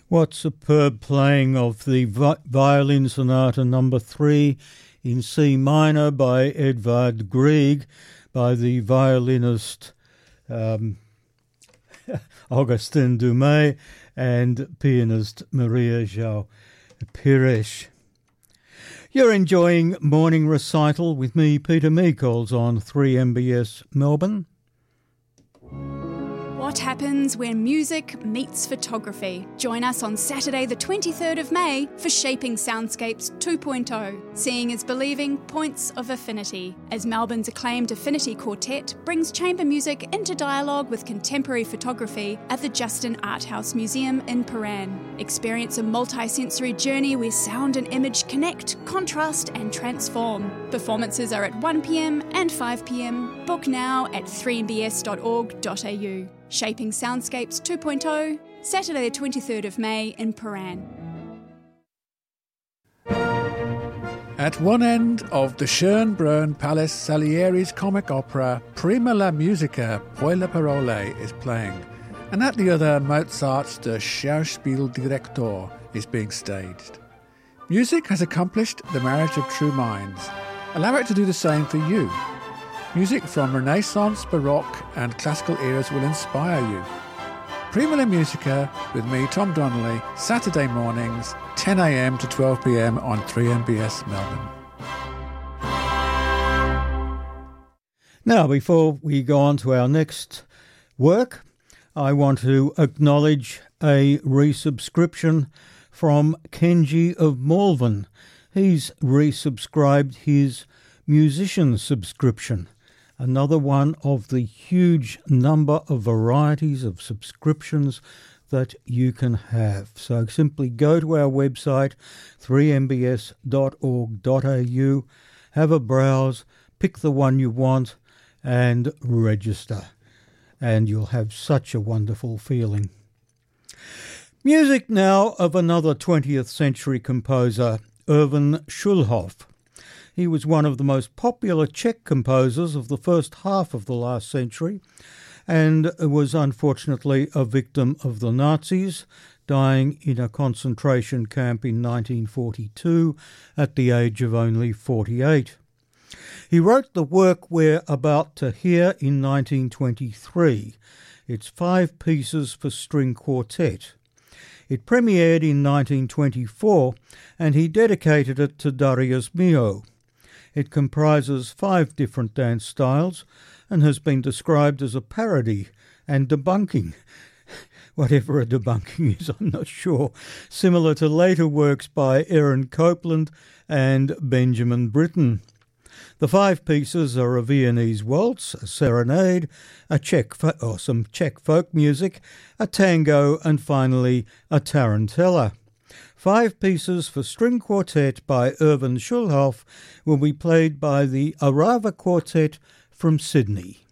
What superb playing of the Violin Sonata No. 3 in C minor by Edvard Grieg by the violinist Augustin Dumay and pianist Maria João Pires. You're enjoying Morning Recital with me, Peter Meikols, on 3MBS Melbourne. What happens when music meets photography? Join us on Saturday the 23rd of May for Shaping Soundscapes 2.0, Seeing is Believing Points of Affinity, as Melbourne's acclaimed Affinity Quartet brings chamber music into dialogue with contemporary photography at the Justin Art House Museum in Paran. Experience a multi-sensory journey where sound and image connect, contrast and transform. Performances are at 1pm and 5pm. Book now at 3mbs.org.au. Shaping Soundscapes 2.0, Saturday the 23rd of May in Paran. At one end of the Schönbrunn Palace, Salieri's comic opera Prima la musica, poi le parole is playing, and at the other Mozart's Der Schauspieldirektor is being staged. Music has accomplished the marriage of true minds. Allow it to do the same for you. Music from Renaissance, Baroque and classical eras will inspire you. Prima la Musica with me, Tom Donnelly, Saturday mornings, 10 a.m. to 12 p.m. on 3MBS Melbourne. Now, before we go on to our next work, I want to acknowledge a resubscription from Kenji of Malvern. He's resubscribed his musician subscription. Another one of the huge number of varieties of subscriptions that you can have. So simply go to our website, 3mbs.org.au, have a browse, pick the one you want and register. And you'll have such a wonderful feeling. Music now of another 20th century composer, Erwin Schulhoff. He was one of the most popular Czech composers of the first half of the last century and was unfortunately a victim of the Nazis, dying in a concentration camp in 1942 at the age of only 48. He wrote the work we're about to hear in 1923. It's 5 pieces for string quartet. It premiered in 1924 and he dedicated it to Darius Milhaud. It comprises 5 different dance styles and has been described as a parody and debunking. Whatever a debunking is, I'm not sure. Similar to later works by Aaron Copland and Benjamin Britten. The 5 pieces are a Viennese waltz, a serenade, some Czech folk music, a tango, and finally a tarantella. 5 pieces for string quartet by Erwin Schulhoff will be played by the Arava Quartet from Sydney.